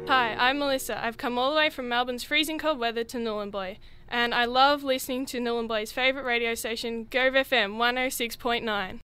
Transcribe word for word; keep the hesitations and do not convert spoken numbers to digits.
Hi, I'm Melissa. I've come all the way from Melbourne's freezing cold weather to Nhulunbuy, and I love listening to Nhulunbuy's favourite radio station, Gove F M one oh six point nine.